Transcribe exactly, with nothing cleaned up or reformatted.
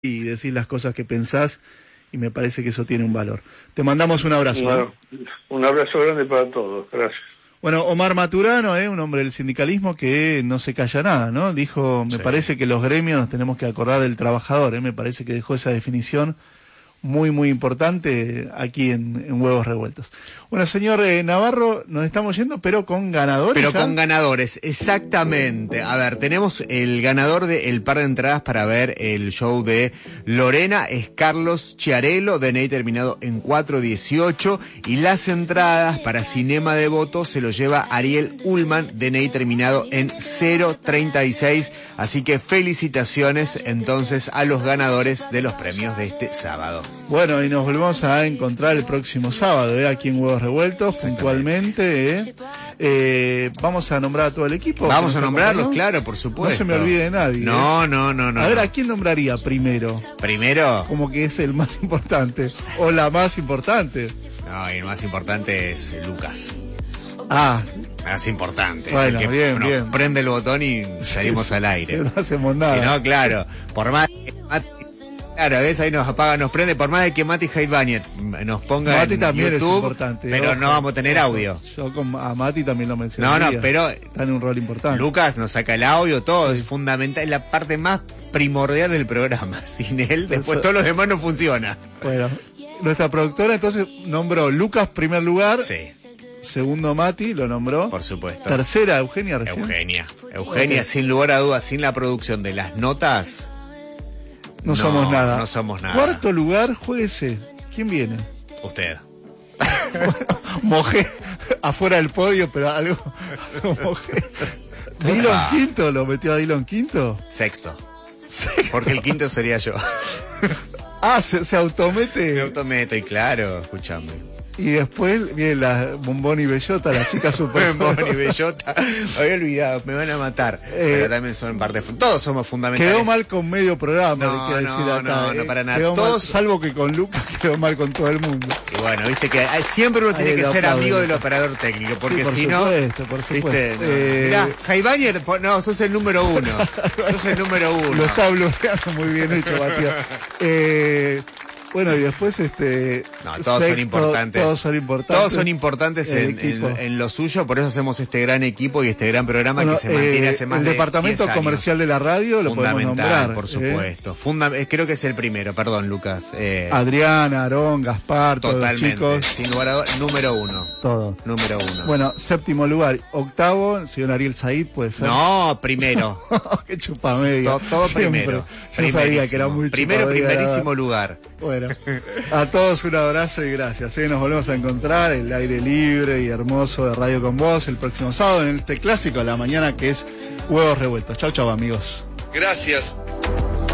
y decís las cosas que pensás, y me parece que eso tiene un valor. Te mandamos un abrazo. Bueno, ¿eh? Un abrazo grande para todos, gracias. Bueno, Omar Maturano, ¿eh? un hombre del sindicalismo que no se calla nada, ¿no? Dijo, me sí. parece que los gremios nos tenemos que acordar del trabajador, ¿eh? Me parece que dejó esa definición muy, muy importante aquí en, en Huevos Revueltos. Bueno, señor eh, Navarro, nos estamos yendo, pero con ganadores. Pero ¿ya? con ganadores, exactamente. A ver, tenemos el ganador del par de entradas para ver el show de Lorena, es Carlos Chiarello, D N I terminado en cuatro dieciocho, y las entradas para Cinema Devoto se lo lleva Ariel Ullman, D N I terminado en cero treinta y seis, así que felicitaciones entonces a los ganadores de los premios de este sábado. Bueno, y nos volvemos a encontrar el próximo sábado, ¿eh? Aquí en Huevos Revueltos, puntualmente. ¿eh? Eh, vamos a nombrar a todo el equipo. Vamos a nombrarlos, claro, por supuesto. No se me olvide de nadie. No, ¿eh? no, no, no. A ver, no. ¿a quién nombraría primero? ¿Primero? Como que es el más importante, o la más importante. No, y el más importante es Lucas. Ah. Más importante. Bueno, que, bien, bueno, bien. Prende el botón y salimos sí, al aire. Sí, no hacemos nada. Si no, claro, por más... Claro, a veces ahí nos apaga, nos prende, por más de que Mati Heidbanier nos ponga Mati en también YouTube, es importante, pero ojo, no vamos a tener ojo. audio. Yo con, a Mati también lo mencioné. No, no, pero está en un rol importante. Lucas nos saca el audio, todo sí. es fundamental, es la parte más primordial del programa. Sin él, después Eso... todos los demás no funciona. Bueno, nuestra productora entonces nombró Lucas primer lugar. Sí. Segundo Mati, lo nombró. Por supuesto. Tercera Eugenia recién. Eugenia. Eugenia, okay. Sin lugar a dudas, sin la producción de las notas... No, no somos nada. No somos nada. Cuarto lugar, jueguese. ¿Quién viene? Usted. Bueno, mojé afuera del podio, pero algo, algo mojé. ¿Dillon ah. Quinto? ¿Lo metió a Dillon Quinto? Sexto. Sexto. Porque el quinto sería yo. Ah, se, se automete. Me autometo, y claro, escuchame. Y después viene la Bombón y Bellota, la chica super. Bombón y Bellota, me había olvidado, me van a matar. Eh, pero también son parte, todos somos fundamentales. Quedó mal con medio programa, no, hay que no, decir acá. No, eh. no, para nada. Quedó todos, mal, salvo que con Lucas quedó mal con todo el mundo. Y bueno, viste que siempre uno tiene Ahí que ser aplaude. amigo del operador técnico, porque sí, si por no. Supuesto, por supuesto. ¿Viste? No. Eh... Mirá, Heidbanier, no, sos el número uno. Sos el número uno. Lo está bloqueando muy bien hecho, Matías. Eh. Bueno, y después este... No, todos sexto, son importantes. Todos son importantes. Todos son importantes en, en, en lo suyo, por eso hacemos este gran equipo y este gran programa bueno, que se mantiene eh, hace más el de El departamento diez comercial de la radio lo podemos nombrar. Por supuesto. ¿eh? Funda creo que es el primero, perdón, Lucas. Eh, Adrián, Aarón, Gaspar, totalmente, todos los chicos. Sin lugar a dudas, número uno. Todo. Número uno. Bueno, séptimo lugar. Octavo, el señor Ariel Said, puede ser. No, primero. Qué chupamedia. Todo, todo primero. Yo sabía que era muy Primero, chupamedia, primerísimo lugar. Bueno, a todos un abrazo y gracias. ¿eh? Nos volvemos a encontrar el aire libre y hermoso de Radio Con Vos el próximo sábado en este clásico de la mañana que es Huevos Revueltos. Chau, chau, amigos. Gracias.